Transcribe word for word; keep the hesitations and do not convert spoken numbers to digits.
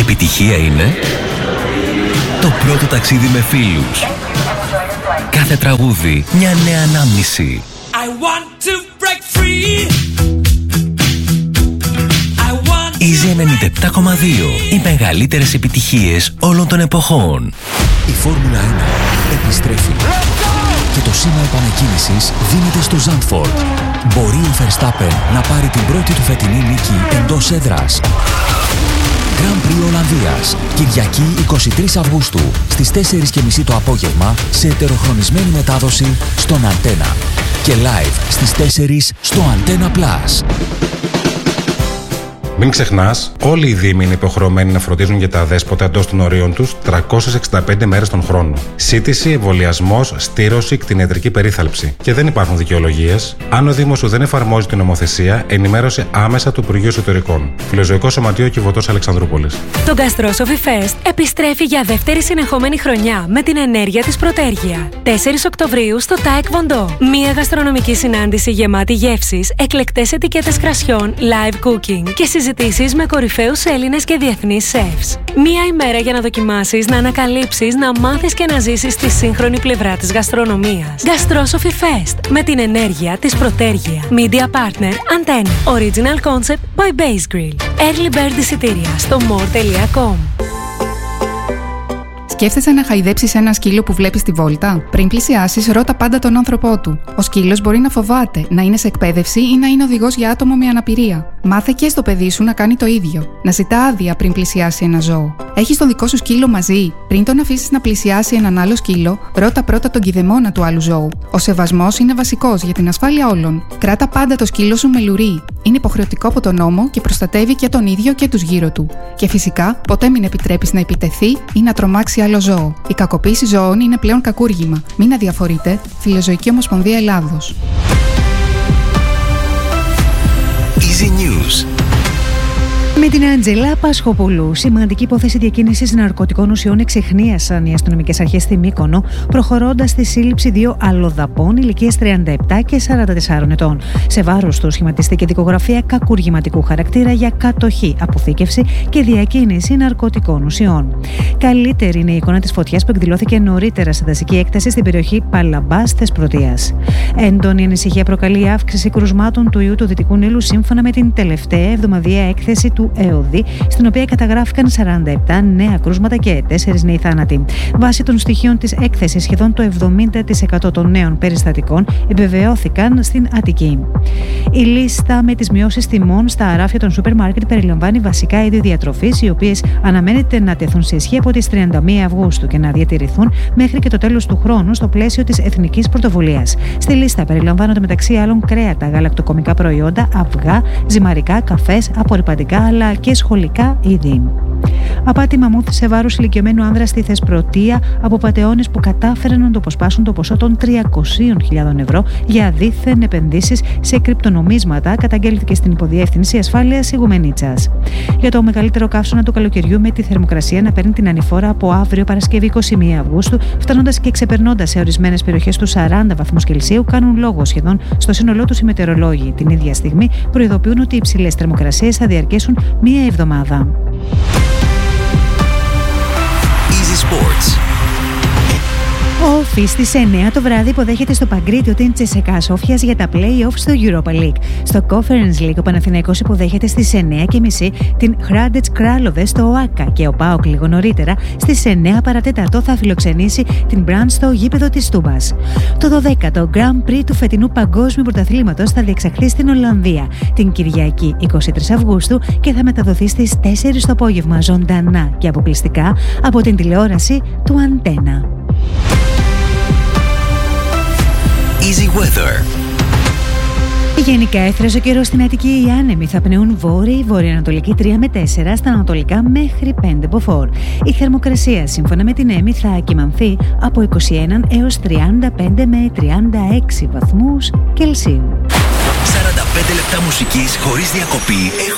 Επιτυχία είναι το πρώτο ταξίδι με φίλους. Κάθε τραγούδι μια νέα ανάμνηση. I want to break free. Easy ενενήντα επτά κόμμα δύο. Οι μεγαλύτερες επιτυχίες όλων των εποχών. Η Φόρμουλα ένα επιστρέφει. Και το σήμα επανεκκίνησης δίνεται στο Zandvoort. Μπορεί ο Verstappen να πάρει την πρώτη του φετινή νίκη εντός έδρας. Grand Prix Ολλανδίας, Κυριακή εικοστή τρίτη Αυγούστου, στις τέσσερις και μισή το απόγευμα, σε ετεροχρονισμένη μετάδοση στον Antenna. Και live στις τέσσερις στο Antenna Plus. Μην ξεχνάς, όλοι οι δήμοι είναι υποχρεωμένοι να φροντίζουν για τα αδέσποτα εντός των ορίων τους τριακόσιες εξήντα πέντε μέρες τον χρόνο. Σύντηση, εμβολιασμός, στήρωση, κτηνιατρική περίθαλψη. Και δεν υπάρχουν δικαιολογίες. Αν ο Δήμος σου δεν εφαρμόζει την νομοθεσία, ενημέρωσε άμεσα του Υπουργείου Εσωτερικών. Φιλοζωικό Σωματείο Κιβωτός Αλεξανδρούπολης. Το Gastro Sofi Fest επιστρέφει για δεύτερη συνεχόμενη χρονιά με την ενέργεια της Πρωτέργεια. τέσσερις Οκτωβρίου στο Taek Vondo. Μία γαστρονομική συνάντηση γεμάτη γεύσεις, εκλεκτές ετικέτες κρασιών, live cooking και συζητήσεις με κορυφαίους Έλληνες και διεθνείς σεφς. Μία ημέρα για να δοκιμάσεις, να ανακαλύψεις, να μάθεις και να ζήσεις τη σύγχρονη πλευρά της γαστρονομίας. Gastro Sofi Fest με την ενέργεια της Πρωτέργεια. Media Partner Antenna. Original Concept by Base Grill. Early Bird εισιτήρια στο more τελεία com. Σκέφτεσαι να χαϊδέψεις ένα σκύλο που βλέπεις στη βόλτα? Πριν πλησιάσεις, ρώτα πάντα τον άνθρωπό του. Ο σκύλος μπορεί να φοβάται, να είναι σε εκπαίδευση ή να είναι οδηγός για άτομο με αναπηρία. Μάθε και στο παιδί σου να κάνει το ίδιο. Να ζητά άδεια πριν πλησιάσει ένα ζώο. Έχεις τον δικό σου σκύλο μαζί? Πριν τον αφήσεις να πλησιάσει έναν άλλο σκύλο, ρώτα πρώτα τον κηδεμόνα του άλλου ζώου. Ο σεβασμός είναι βασικός για την ασφάλεια όλων. Κράτα πάντα το σκύλο σου με λουρί. Είναι υποχρεωτικό από τον νόμο και προστατεύει και τον ίδιο και τους γύρω του. Και φυσικά, ποτέ μην επιτρέπεις να επιτεθεί ή να τρομάξει άλλο ζώο. Η κακοποίηση ζώων είναι πλέον κακούργημα. Μην αδιαφορείτε. Φιλοζωική Ομοσπονδία Ελλάδος. Easy News. Με την Αντζελά Πασχοπούλου, σημαντική υπόθεση διακίνησης ναρκωτικών ουσιών εξιχνίασαν οι αστυνομικές αρχές στη Μύκονο, προχωρώντας στη σύλληψη δύο αλλοδαπών ηλικίας τριάντα επτά και σαράντα τεσσάρων ετών. Σε βάρος του σχηματίστηκε δικογραφία κακουργηματικού χαρακτήρα για κατοχή, αποθήκευση και διακίνηση ναρκωτικών ουσιών. Καλύτερη είναι η εικόνα της φωτιάς που εκδηλώθηκε νωρίτερα σε δασική έκταση στην περιοχή Παλαμπάς Θεσπρωτείας. Έντονη ανησυχία προκαλεί η αύξηση κρουσμάτων του ιού του Δυτικού Νείλου σύμφωνα με την τελευταία εβδομαδιαία έκθεση του ΕΟΔΗ, στην οποία καταγράφηκαν σαράντα επτά νέα κρούσματα και τέσσερις νέοι θάνατοι. Βάσει των στοιχείων της έκθεσης, σχεδόν το εβδομήντα τοις εκατό των νέων περιστατικών επιβεβαιώθηκαν στην Αττική. Η λίστα με τις μειώσεις τιμών στα αράφια των σούπερ μάρκετ περιλαμβάνει βασικά είδη διατροφής, οι οποίες αναμένεται να τεθούν σε ισχύ από τις τριάντα μία Αυγούστου και να διατηρηθούν μέχρι και το τέλος του χρόνου στο πλαίσιο της Εθνικής Πρωτοβουλίας. Στη λίστα περιλαμβάνονται μεταξύ άλλων κρέατα, γαλακτοκομικά προϊόντα, αυγά, ζυμαρικά, καφές, απορρυπαντικά αλλά και σχολικά είδη. Απάτη μαμούθ σε βάρος ηλικιωμένου άνδρα στη Θεσπρωτεία από πατεώνες που κατάφεραν να το αποσπάσουν το ποσό των τριακόσιες χιλιάδες ευρώ για δίθεν επενδύσεις σε κρυπτονομίσματα, καταγγέλθηκε στην Υποδιεύθυνση Ασφάλειας Ιγουμενίτσας. Για το μεγαλύτερο καύσωνα του καλοκαιριού, με τη θερμοκρασία να παίρνει την ανηφόρα από αύριο Παρασκευή εικοστή πρώτη Αυγούστου, φτάνοντας και ξεπερνώντας σε ορισμένες περιοχές τους σαράντα βαθμούς Κελσίου, κάνουν λόγο σχεδόν στο σύνολό τους οι μετεωρολόγοι. Την ίδια στιγμή προειδοποιούν ότι οι υψηλές θερμοκρασίες θα διαρκέσουν μία εβδομάδα. Easy Sports. Ο Όφη στις εννιά το βράδυ υποδέχεται στο Παγκρίτιο την Τσεσεκά Σόφιας για τα play-off στο Europa League. Στο Conference League ο Παναθηναϊκός υποδέχεται στις εννιά και μισή την Hrádec Králové στο ΟΑΚΑ και ο ΠΑΟΚ λίγο νωρίτερα στις εννιά παρατέταρτο θα φιλοξενήσει την Μπραντ στο γήπεδο της Τούμπας. Το δωδέκατο Grand Prix του φετινού Παγκόσμιου Πρωταθλήματος θα διεξαχθεί στην Ολλανδία την Κυριακή εικοστή τρίτη Αυγούστου και θα μεταδοθεί στις τέσσερις το απόγευμα ζωντανά και αποκλειστικά από την τηλεόραση του Antenna. Easy Weather. Γενικά έθρασε ο καιρός στην Αττική. Οι άνεμοι θα πνεούν βόρειοι, βορειοανατολική τρία με τέσσερα, στα ανατολικά μέχρι πέντε μποφόρ. Η θερμοκρασία σύμφωνα με την ΕΜΗ θα ακυμανθεί από είκοσι ένα έως τριάντα πέντε με τριάντα έξι βαθμούς Κελσίου. σαράντα πέντε λεπτά μουσικής χωρίς διακοπή.